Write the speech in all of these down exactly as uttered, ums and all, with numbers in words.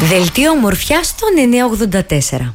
Δελτίο ομορφιάς στον εννιακόσια ογδόντα τέσσερα.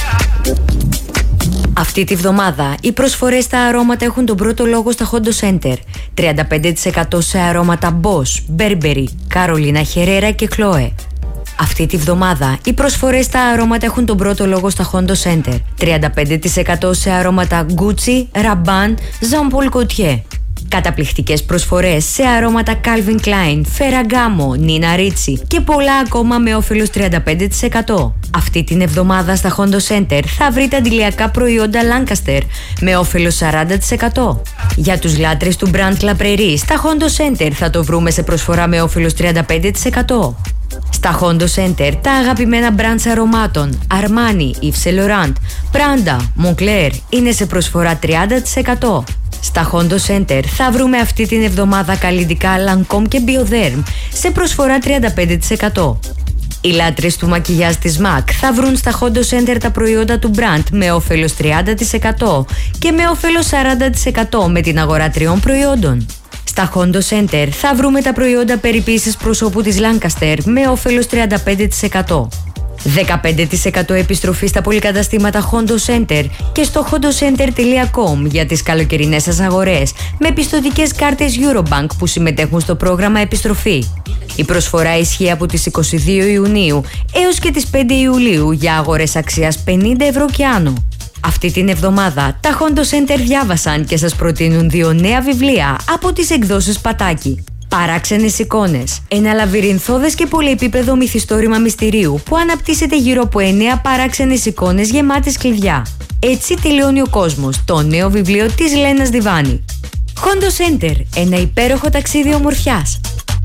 Αυτή τη βδομάδα οι προσφορές στα αρώματα έχουν τον πρώτο λόγο στα Hondo Center. τριάντα πέντε τοις εκατό σε αρώματα Boss, Burberry, Carolina Herrera και Chloe. Αυτή τη βδομάδα οι προσφορές στα αρώματα έχουν τον πρώτο λόγο στα Hondo Center. τριάντα πέντε τοις εκατό σε αρώματα Gucci, Rabanne, Jean Paul Gaultier. Καταπληκτικές προσφορές σε αρώματα Calvin Klein, Ferragamo, Nina Ricci και πολλά ακόμα με όφελος τριάντα πέντε τοις εκατό. Αυτή την εβδομάδα στα Hondo Center θα βρείτε αντιλιακά προϊόντα Lancaster με όφελος σαράντα τοις εκατό. Για τους λάτρες του brand La Prairie, στα Hondo Center θα το βρούμε σε προσφορά με όφελος τριάντα πέντε τοις εκατό. Στα Hondo Center τα αγαπημένα brands αρωμάτων Armani, Yves Saint Laurent, Prada, Moncler είναι σε προσφορά τριάντα τοις εκατό. Στα Hondo Center θα βρούμε αυτή την εβδομάδα καλλιτικά Lancôme και Bioderm σε προσφορά τριάντα πέντε τοις εκατό. Οι λάτρες του μακιγιάζ της μακ θα βρουν στα Hondo Center τα προϊόντα του brand με όφελος τριάντα τοις εκατό και με όφελος σαράντα τοις εκατό με την αγορά τριών προϊόντων. Στα Hondo Center θα βρούμε τα προϊόντα περιποίησης προσώπου της Lancaster με όφελος τριάντα πέντε τοις εκατό. δεκαπέντε τοις εκατό επιστροφή στα πολυκαταστήματα Hondo Center και στο hondocenter τελεία com για τις καλοκαιρινές σας αγορές με πιστωτικές κάρτες Eurobank που συμμετέχουν στο πρόγραμμα επιστροφή. Η προσφορά ισχύει από τις είκοσι δύο Ιουνίου έως και τις πέντε Ιουλίου για αγορές αξίας πενήντα ευρώ και άνω. Αυτή την εβδομάδα τα Hondo Center διάβασαν και σας προτείνουν δύο νέα βιβλία από τις εκδόσεις Πατάκη. Παράξενες εικόνες. Ένα λαβυρινθώδες και πολυεπίπεδο μυθιστόρημα μυστηρίου που αναπτύσσεται γύρω από εννέα παράξενες εικόνες γεμάτες κλειδιά. Έτσι τελειώνει ο κόσμος, το νέο βιβλίο της Λένας Διβάνη. Hondo Center, ένα υπέροχο ταξίδι ομορφιάς.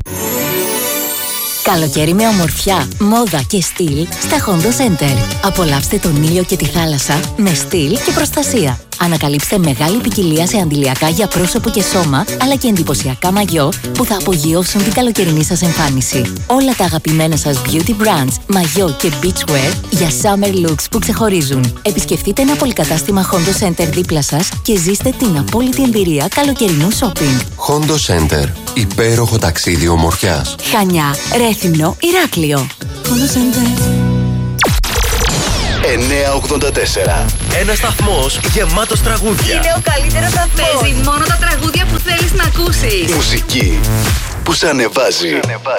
Καλοκαίρι με ομορφιά, μόδα και στυλ στα Hondo Center. Απολαύστε τον ήλιο και τη θάλασσα με στυλ και προστασία. Ανακαλύψτε μεγάλη ποικιλία σε αντιλιακά για πρόσωπο και σώμα, αλλά και εντυπωσιακά μαγιό που θα απογειώσουν την καλοκαιρινή σας εμφάνιση. Όλα τα αγαπημένα σας beauty brands, μαγιό και beachwear για summer looks που ξεχωρίζουν. Επισκεφτείτε ένα πολυκατάστημα Hondo Center δίπλα σας και ζήστε την απόλυτη εμπειρία καλοκαιρινού shopping. Hondo Center. Υπέροχο ταξίδι ομορφιάς. Χανιά, Ρέθυμνο, Ηράκλειο. Hondo Center. εννιακόσια ογδόντα τέσσερα. Ένας σταθμός γεμάτος τραγούδια. Είναι ο καλύτερος σταθμός. Παίζει μόνο τα τραγούδια που θέλεις να ακούσεις. Μουσική που σε ανεβάζει.